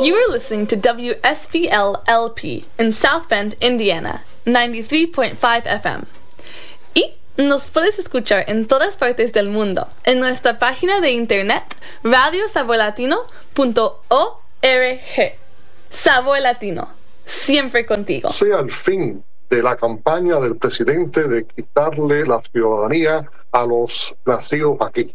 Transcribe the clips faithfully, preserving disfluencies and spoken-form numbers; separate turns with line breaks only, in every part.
You are listening to W S B L L P in South Bend, Indiana, ninety-three point five F M. Y nos puedes escuchar en todas partes del mundo en nuestra página de internet radio sabor latino punto org. Sabor Latino, siempre contigo.
Sea el fin de la campaña del presidente de quitarle la ciudadanía a los nacidos aquí.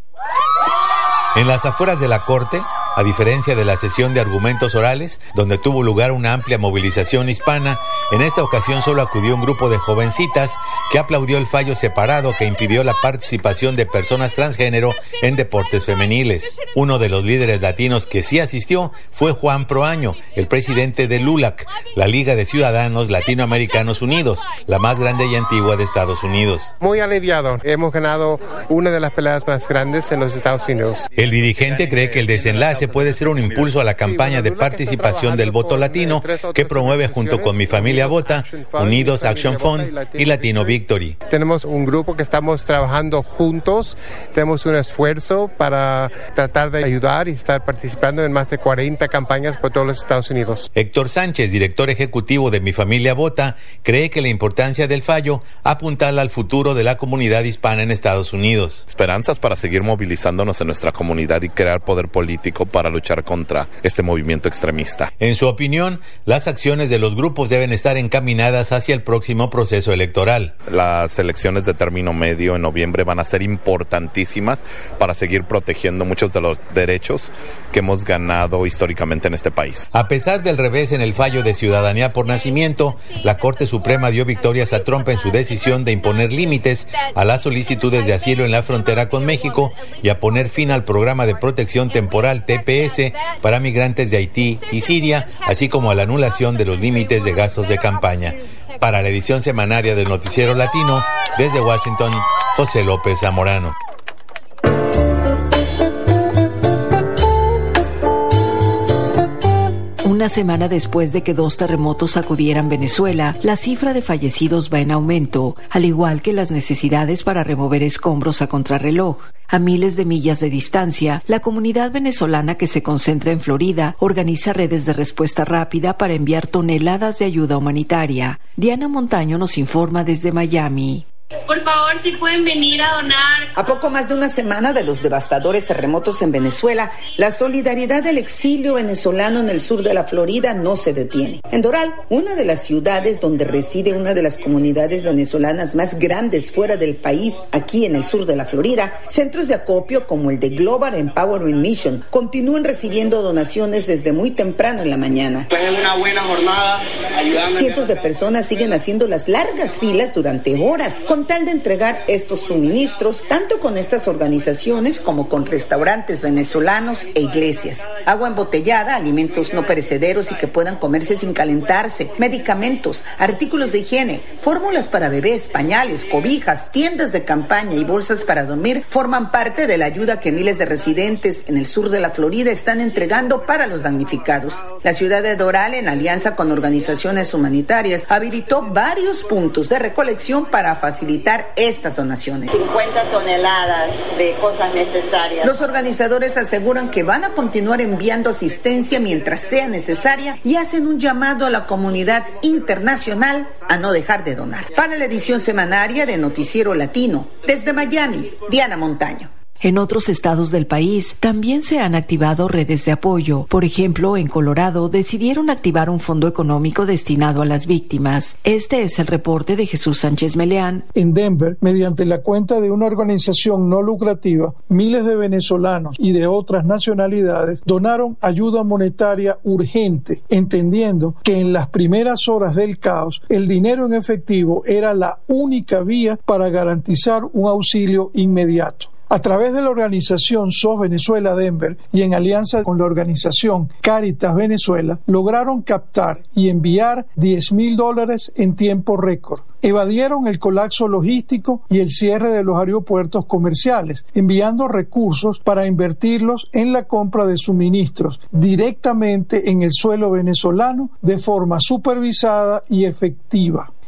En las afueras de la Corte, a diferencia de la sesión de argumentos orales, donde tuvo lugar una amplia movilización hispana, en esta ocasión solo acudió un grupo de jovencitas que aplaudió el fallo separado que impidió la participación de personas transgénero en deportes femeniles. Uno de los líderes latinos que sí asistió fue Juan Proaño, el presidente de L U L A C, la Liga de Ciudadanos Latinoamericanos Unidos, la más grande y antigua de Estados Unidos.
Muy aliviado. Hemos ganado una de las peleas más grandes en los Estados Unidos.
El dirigente cree que el desenlace puede ser un impulso a la campaña de participación del voto latino que promueve junto con Mi Familia Vota, Unidos Action Fund y Latino Victory.
Tenemos un grupo que estamos trabajando juntos, tenemos un esfuerzo para tratar de ayudar y estar participando en más de cuarenta campañas por todos los Estados Unidos.
Héctor Sánchez, director ejecutivo de Mi Familia Vota, cree que la importancia del fallo apuntala al futuro de la comunidad hispana en Estados Unidos.
Esperanzas para seguir movilizándonos en nuestra comunidad y crear poder político para luchar contra este movimiento extremista.
En su opinión, las acciones de los grupos deben estar encaminadas hacia el próximo proceso electoral.
Las elecciones de término medio en noviembre van a ser importantísimas para seguir protegiendo muchos de los derechos que hemos ganado históricamente en este país.
A pesar del revés en el fallo de ciudadanía por nacimiento, la Corte Suprema dio victorias a Trump en su decisión de imponer límites a las solicitudes de asilo en la frontera con México y a poner fin al programa de protección temporal T P S para migrantes de Haití y Siria, así como a la anulación de los límites de gastos de campaña. Para la edición semanaria del Noticiero Latino, desde Washington, José López Zamorano.
Una semana después de que dos terremotos sacudieran Venezuela, la cifra de fallecidos va en aumento, al igual que las necesidades para remover escombros a contrarreloj. A miles de millas de distancia, la comunidad venezolana que se concentra en Florida organiza redes de respuesta rápida para enviar toneladas de ayuda humanitaria. Diana Montaño nos informa desde Miami.
Por favor, si pueden venir a donar.
A poco más de una semana de los devastadores terremotos en Venezuela, la solidaridad del exilio venezolano en el sur de la Florida no se detiene. En Doral, una de las ciudades donde reside una de las comunidades venezolanas más grandes fuera del país, aquí en el sur de la Florida, centros de acopio como el de Global Empowerment Mission continúan recibiendo donaciones desde muy temprano en la mañana.
Es una buena jornada.
Cientos de personas siguen haciendo las largas filas durante horas con tal de entregar estos suministros, tanto con estas organizaciones como con restaurantes venezolanos e iglesias. Agua embotellada, alimentos no perecederos y que puedan comerse sin calentarse, medicamentos, artículos de higiene, fórmulas para bebés, pañales, cobijas, tiendas de campaña y bolsas para dormir forman parte de la ayuda que miles de residentes en el sur de la Florida están entregando para los damnificados. La ciudad de Doral, en alianza con organizaciones humanitarias, habilitó varios puntos de recolección para facilitar estas donaciones.
cincuenta toneladas de cosas necesarias.
Los organizadores aseguran que van a continuar enviando asistencia mientras sea necesaria y hacen un llamado a la comunidad internacional a no dejar de donar. Para la edición semanaria de Noticiero Latino, desde Miami, Diana Montaño.
En otros estados del país también se han activado redes de apoyo. Por ejemplo, en Colorado decidieron activar un fondo económico destinado a las víctimas. Este es el reporte de Jesús Sánchez Meleán.
En Denver, mediante la cuenta de una organización no lucrativa, miles de venezolanos y de otras nacionalidades donaron ayuda monetaria urgente, entendiendo que en las primeras horas del caos, el dinero en efectivo era la única vía para garantizar un auxilio inmediato. A través de la organización S O S Venezuela Denver y en alianza con la organización Cáritas Venezuela, lograron captar y enviar diez mil dólares en tiempo récord. Evadieron el colapso logístico y el cierre de los aeropuertos comerciales, enviando recursos para invertirlos en la compra de suministros directamente en el suelo venezolano de forma supervisada y efectiva.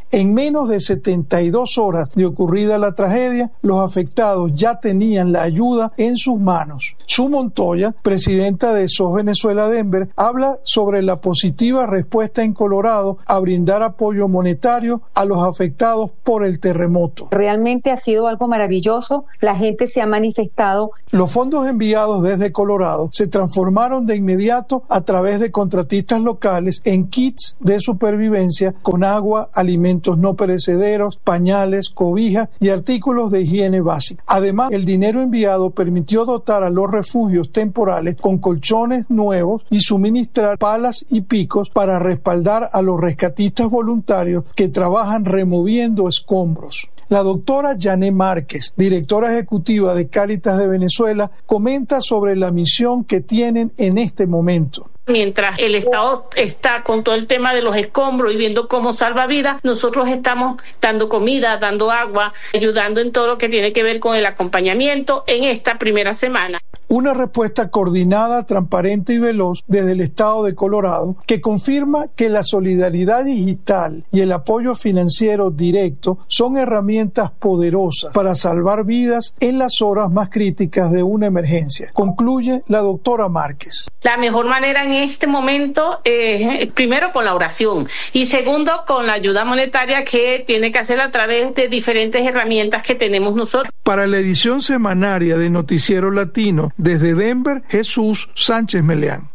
En menos de setenta y dos horas de ocurrida la tragedia, los afectados ya tenían la ayuda en sus manos. Su Montoya, presidenta de S O S Venezuela Denver, habla sobre la positiva respuesta en Colorado a brindar apoyo monetario a los afectados por el terremoto.
Realmente ha sido algo maravilloso. La gente se ha manifestado.
Los fondos enviados desde Colorado se transformaron de inmediato a través de contratistas locales en kits de supervivencia con agua, alimentos no perecederos, pañales, cobijas y artículos de higiene básica. Además, el dinero enviado permitió dotar a los refugios temporales con colchones nuevos y suministrar palas y picos para respaldar a los rescatistas voluntarios que trabajan removiendo escombros. La doctora Yané Márquez, directora ejecutiva de Cáritas de Venezuela, comenta sobre la misión que tienen en este momento.
Mientras el Estado está con todo el tema de los escombros y viendo cómo salva vidas, nosotros estamos dando comida, dando agua, ayudando en todo lo que tiene que ver con el acompañamiento en esta primera semana.
Una respuesta coordinada, transparente y veloz desde el Estado de Colorado que confirma que la solidaridad digital y el apoyo financiero directo son herramientas poderosas para salvar vidas en las horas más críticas de una emergencia. Concluye la doctora Márquez.
La mejor manera en este momento es primero con la oración y segundo con la ayuda monetaria que tiene que hacer a través de diferentes herramientas que tenemos nosotros.
Para la edición semanaria de Noticiero Latino, desde Denver, Jesús Sánchez Meleán.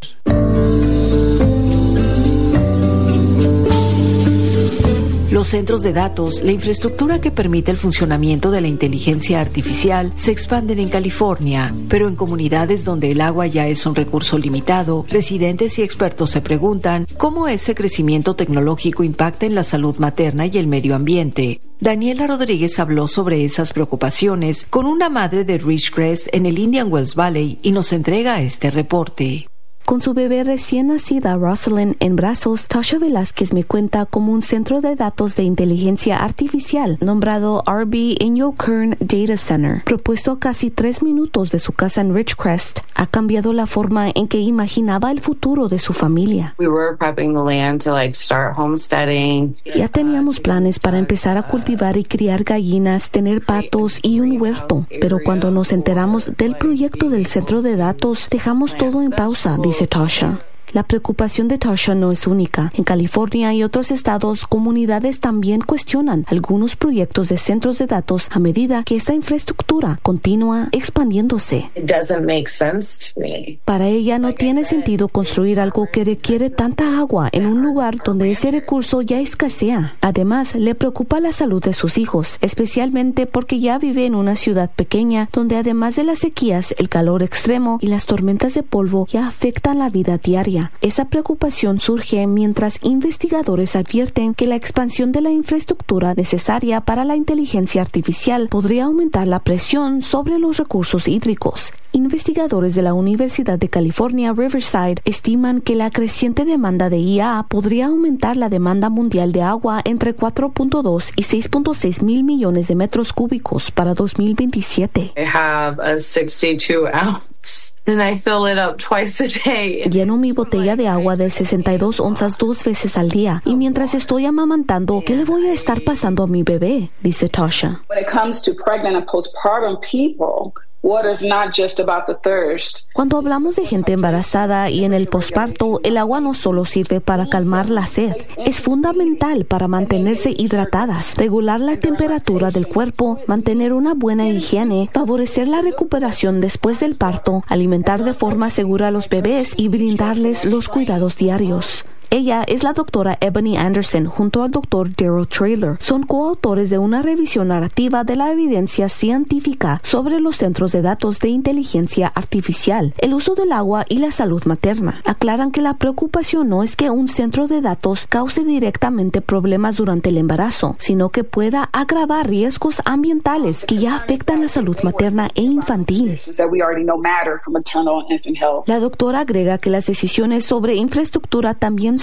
Los centros de datos, la infraestructura que permite el funcionamiento de la inteligencia artificial, se expanden en California, pero en comunidades donde el agua ya es un recurso limitado, residentes y expertos se preguntan cómo ese crecimiento tecnológico impacta en la salud materna y el medio ambiente. Daniela Rodríguez habló sobre esas preocupaciones con una madre de Ridgecrest en el Indian Wells Valley y nos entrega este reporte.
Con su bebé recién nacida, Rosalind, en brazos, Tasha Velázquez me cuenta cómo un centro de datos de inteligencia artificial nombrado R B Inyokern Data Center, propuesto a casi tres minutos de su casa en Ridgecrest, ha cambiado la forma en que imaginaba el futuro de su familia.
We were prepping the land to like start homesteading.
Ya teníamos planes para empezar a cultivar y criar gallinas, tener patos y un huerto, pero cuando nos enteramos del proyecto del centro de datos, dejamos todo en pausa, dice Tasha. La preocupación de Tasha no es única. En California y otros estados, comunidades también cuestionan algunos proyectos de centros de datos a medida que esta infraestructura continúa expandiéndose.
It doesn't make sense to me.
Para ella no tiene sentido construir algo que requiere tanta agua en un lugar donde ese recurso ya escasea. Además, le preocupa la salud de sus hijos, especialmente porque ya vive en una ciudad pequeña donde además de las sequías, el calor extremo y las tormentas de polvo ya afectan la vida diaria. Esa preocupación surge mientras investigadores advierten que la expansión de la infraestructura necesaria para la inteligencia artificial podría aumentar la presión sobre los recursos hídricos. Investigadores de la Universidad de California, Riverside, estiman que la creciente demanda de I A podría aumentar la demanda mundial de agua entre cuatro punto dos y seis punto seis mil millones de metros cúbicos para dos mil veintisiete.
I have a sixty-two ounce. And I fill it up twice a day.
Lleno mi botella de agua de sesenta y dos onzas dos veces al día. Y mientras estoy amamantando, ¿qué le voy a estar pasando a mi bebé? Dice Tasha.
When it comes to pregnant and postpartum people, water's not just about the thirst.
Cuando hablamos de gente embarazada y en el posparto, el agua no solo sirve para calmar la sed, es fundamental para mantenerse hidratadas, regular la temperatura del cuerpo, mantener una buena higiene, favorecer la recuperación después del parto, alimentar de forma segura a los bebés y brindarles los cuidados diarios. Ella es la doctora Ebony Anderson junto al doctor Daryl Traylor. Son coautores de una revisión narrativa de la evidencia científica sobre los centros de datos de inteligencia artificial, el uso del agua y la salud materna. Aclaran que la preocupación no es que un centro de datos cause directamente problemas durante el embarazo, sino que pueda agravar riesgos ambientales que ya afectan la salud materna e infantil.
La
doctora agrega que las decisiones sobre infraestructura también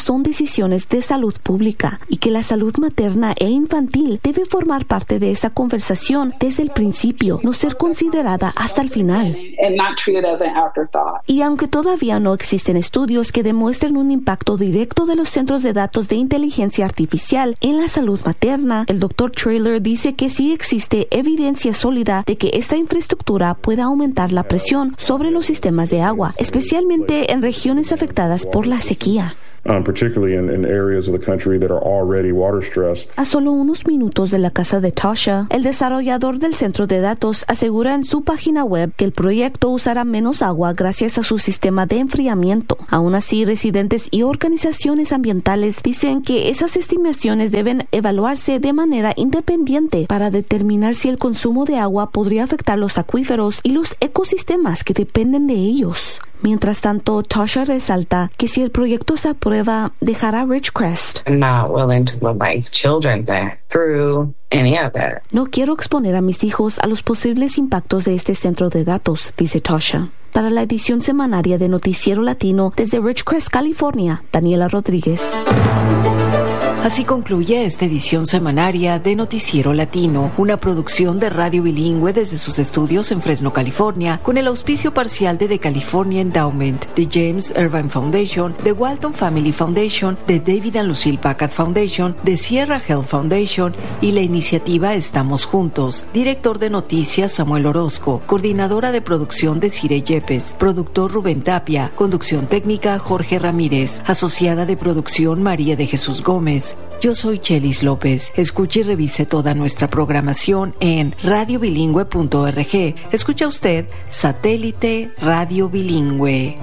son decisiones de salud pública y que la salud materna e infantil debe formar parte de esa conversación desde el principio, no ser considerada hasta el final. Y aunque todavía no existen estudios que demuestren un impacto directo de los centros de datos de inteligencia artificial en la salud materna, el doctor Traylor dice que sí existe evidencia sólida de que esta infraestructura pueda aumentar la presión sobre los sistemas de agua, especialmente en regiones afectadas por la sequía.
Um, particularly in, in areas of the country that are already water stressed.
A solo unos minutos de la casa de Tasha, el desarrollador del centro de datos asegura en su página web que el proyecto usará menos agua gracias a su sistema de enfriamiento. Aún así, residentes y organizaciones ambientales dicen que esas estimaciones deben evaluarse de manera independiente para determinar si el consumo de agua podría afectar los acuíferos y los ecosistemas que dependen de ellos. Mientras tanto, Tasha resalta que si el proyecto se aprueba, dejará Ridgecrest.
I'm not willing to put my children there through any of that.
No quiero exponer a mis hijos a los posibles impactos de este centro de datos, dice Tasha. Para la edición semanaria de Noticiero Latino desde Ridgecrest, California, Daniela Rodríguez.
Así concluye esta edición semanaria de Noticiero Latino, una producción de Radio Bilingüe desde sus estudios en Fresno, California, con el auspicio parcial de The California Endowment, de James Irvine Foundation, de Walton Family Foundation, de David and Lucille Packard Foundation, de Sierra Health Foundation y la iniciativa Estamos Juntos. Director de Noticias Samuel Orozco, coordinadora de producción de Cire Yepes, productor Rubén Tapia, conducción técnica Jorge Ramírez, asociada de producción María de Jesús Gómez. Yo soy Chelis López. Escuche y revise toda nuestra programación en radio bilingüe punto org. Escucha usted Satélite Radio Bilingüe.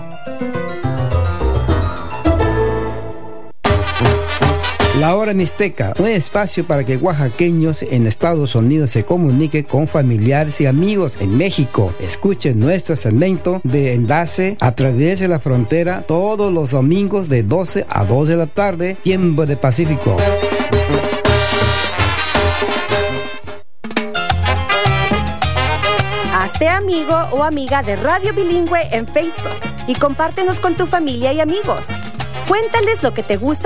La Hora Mixteca, un espacio para que oaxaqueños en Estados Unidos se comuniquen con familiares y amigos en México. Escuchen nuestro segmento de enlace a través de la frontera todos los domingos de doce a dos de la tarde, tiempo de Pacífico.
Hazte amigo o amiga de Radio Bilingüe en Facebook y compártenos con tu familia y amigos. Cuéntales lo que te gusta